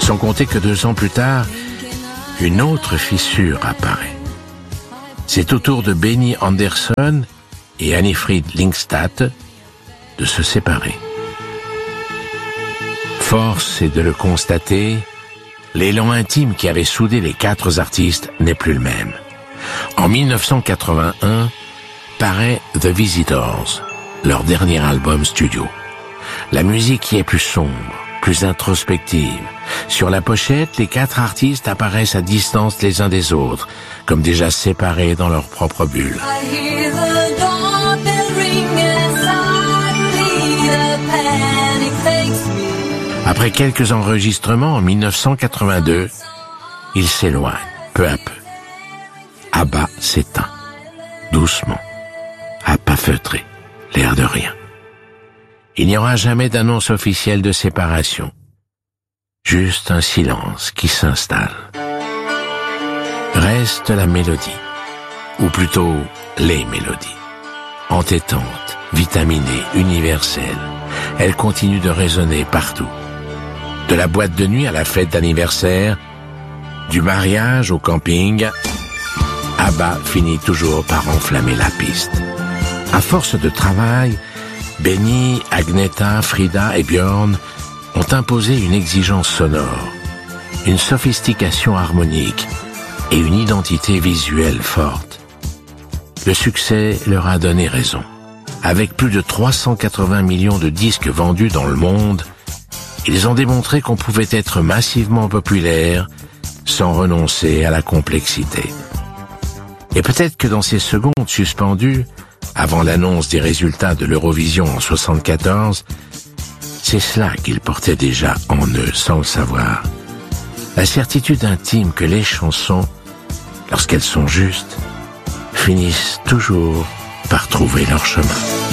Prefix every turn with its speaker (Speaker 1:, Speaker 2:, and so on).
Speaker 1: Sans compter que 2 ans plus tard, une autre fissure apparaît. C'est au tour de Benny Andersson et Annifrid Lyngstad de se séparer. Force est de le constater, l'élan intime qui avait soudé les 4 artistes n'est plus le même. En 1981, paraît The Visitors, leur dernier album studio. La musique y est plus sombre, plus introspective. Sur la pochette, les 4 artistes apparaissent à distance les uns des autres, comme déjà séparés dans leur propre bulle. Après quelques enregistrements en 1982, ils s'éloignent peu à peu. ABBA s'éteint, doucement, à pas feutré, l'air de rien. Il n'y aura jamais d'annonce officielle de séparation. Juste un silence qui s'installe. Reste la mélodie, ou plutôt les mélodies. Entêtantes, vitaminées, universelles, elles continuent de résonner partout. De la boîte de nuit à la fête d'anniversaire, du mariage au camping, ABBA finit toujours par enflammer la piste. À force de travail, Benny, Agneta, Frida et Björn ont imposé une exigence sonore, une sophistication harmonique et une identité visuelle forte. Le succès leur a donné raison. Avec plus de 380 millions de disques vendus dans le monde, ils ont démontré qu'on pouvait être massivement populaire sans renoncer à la complexité. Et peut-être que dans ces secondes suspendues, avant l'annonce des résultats de l'Eurovision en 1974, c'est cela qu'ils portaient déjà en eux sans le savoir. La certitude intime que les chansons, lorsqu'elles sont justes, finissent toujours par trouver leur chemin.